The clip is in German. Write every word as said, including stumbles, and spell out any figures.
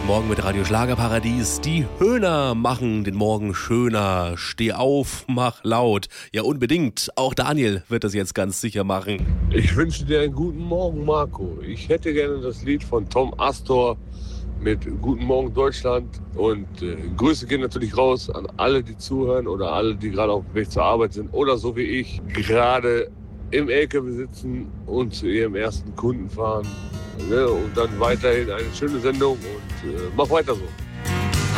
Morgen mit Radio Schlagerparadies. Die Höhner machen den Morgen schöner. Steh auf, mach laut. Ja, unbedingt. Auch Daniel wird das jetzt ganz sicher machen. Ich wünsche dir einen guten Morgen, Marco. Ich hätte gerne das Lied von Tom Astor mit Guten Morgen Deutschland. Und äh, Grüße gehen natürlich raus an alle, die zuhören oder alle, die gerade auf dem Weg zur Arbeit sind oder so wie ich gerade im L K W sitzen und zu ihrem ersten Kunden fahren. Ne? Und dann weiterhin eine schöne Sendung und äh, mach weiter so.